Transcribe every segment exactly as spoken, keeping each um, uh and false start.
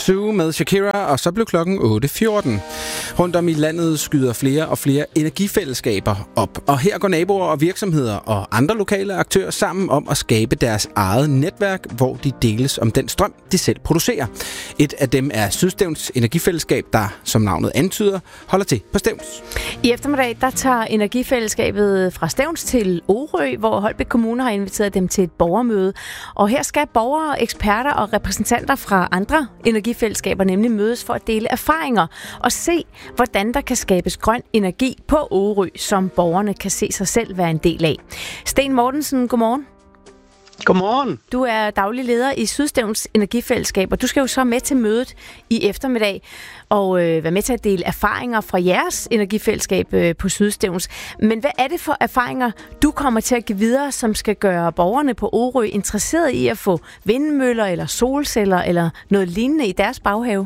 Zoo med Shakira, og så blev klokken otte fjorten. Rundt om i landet skyder flere og flere energifællesskaber op, og her går naboer og virksomheder og andre lokale aktører sammen om at skabe deres eget netværk, hvor de deles om den strøm, de selv producerer. Et af dem er Sydstævns Energifællesskab, der, som navnet antyder, holder til på Stevns. I eftermiddag, der tager Energifællesskabet fra Stevns til Orø, hvor Holbæk Kommune har inviteret dem til et borgermøde. Og her skal borgere, eksperter og repræsentanter fra andre energifællesskaber nemlig mødes for at dele erfaringer og se, hvordan der kan skabes grøn energi på Orø, som borgerne kan se sig selv være en del af. Sten Mortensen, godmorgen. Godmorgen. Du er daglig leder i Sydstævns Energifællesskab, og du skal jo så med til mødet i eftermiddag og øh, være med til at dele erfaringer fra jeres energifællesskab øh, på Sydstævns. Men hvad er det for erfaringer, du kommer til at give videre, som skal gøre borgerne på Orø interesseret i at få vindmøller eller solceller eller noget lignende i deres baghave?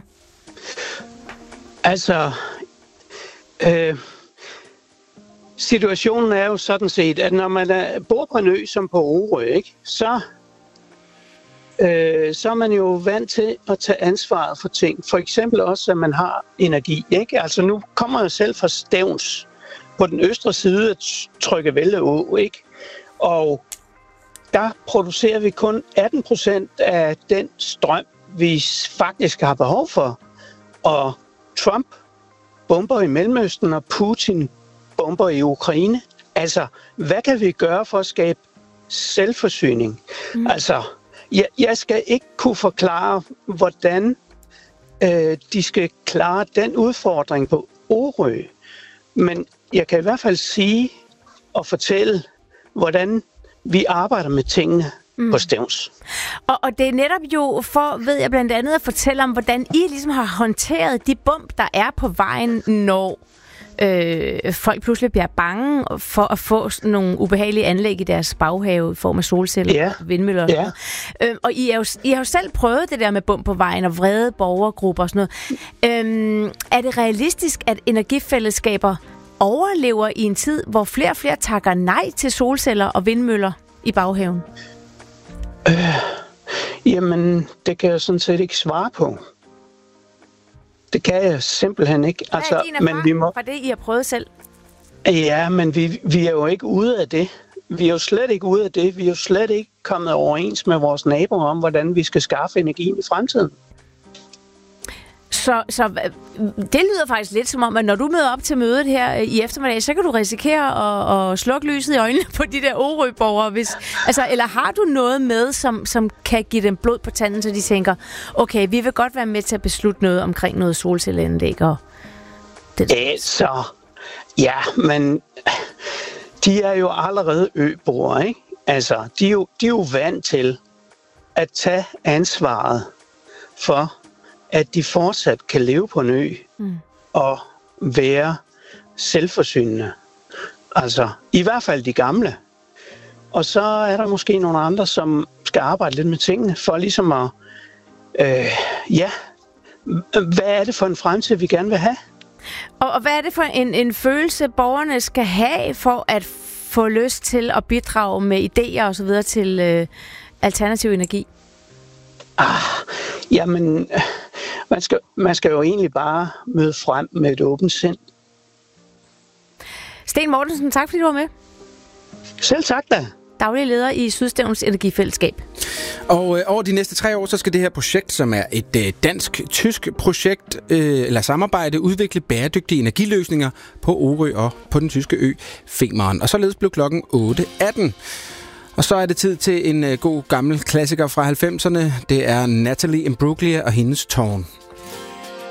Altså, øh, situationen er jo sådan set, at når man er, bor på en ø som på Orø, ikke, så, øh, så er man jo vant til at tage ansvaret for ting. For eksempel også, at man har energi. Ikke? Altså nu kommer jeg selv fra Stevns på den østre side af Tryggevælde Å, ikke? Og der producerer vi kun atten procent af den strøm, vi faktisk har behov for. Og Trump bomber i Mellemøsten, og Putin bomber i Ukraine. Altså, hvad kan vi gøre for at skabe selvforsyning? Mm. Altså, jeg, jeg skal ikke kunne forklare, hvordan øh, de skal klare den udfordring på Orø. Men jeg kan i hvert fald sige og fortælle, hvordan vi arbejder med tingene mm. på Stevns. Og, og det er netop jo for, ved jeg blandt andet, at fortælle om, hvordan I ligesom har håndteret de bump, der er på vejen, når øh, folk pludselig bliver bange for at få nogle ubehagelige anlæg i deres baghave i form af solceller ja. og vindmøller. Og, ja. øh, og I, er jo, I har jo selv prøvet det der med bump på vejen og vrede borgergrupper og sådan noget. Øh, er det realistisk, at energifællesskaber overlever i en tid, hvor flere og flere takker nej til solceller og vindmøller i baghaven? Øh, jamen, det kan jeg sådan set ikke svare på. Det kan jeg simpelthen ikke. Hvad altså, er din erfaring men vi må... fra det, I har prøvet selv? Ja, men vi, vi er jo ikke ude af det. Vi er jo slet ikke ude af det. Vi er jo slet ikke kommet overens med vores naboer om, hvordan vi skal skaffe energien i fremtiden. Så, så det lyder faktisk lidt som om, at når du møder op til mødet her i eftermiddag, så kan du risikere at, at slukke lyset i øjnene på de der Orø-borgere. Hvis, altså, eller har du noget med, som, som kan give dem blod på tanden, så de tænker, okay, vi vil godt være med til at beslutte noget omkring noget solcelleanlæg og det. Altså, ja, men de er jo allerede øboere, ikke? Altså, de er jo, de er jo vant til at tage ansvaret for, at de fortsat kan leve på en ø mm. og være selvforsynende. Altså, i hvert fald de gamle. Og så er der måske nogle andre, som skal arbejde lidt med tingene, for ligesom at, øh, ja, hvad er det for en fremtid, vi gerne vil have? Og, og hvad er det for en, en følelse, borgerne skal have for at få lyst til at bidrage med idéer og så videre til øh, alternativ energi? Ah, jamen, man skal, man skal jo egentlig bare møde frem med et åbent sind. Sten Mortensen, tak fordi du var med. Selv tak da. Daglig leder i Sydstævns Energifællesskab. Og øh, over de næste tre år, så skal det her projekt, som er et øh, dansk-tysk projekt, øh, eller samarbejde, udvikle bæredygtige energiløsninger på Orø og på den tyske ø Femern. Og således blev klokken otte atten. Og så er det tid til en øh, god gammel klassiker fra halvfemserne. Det er Natalie Imbruglia og hendes Torn.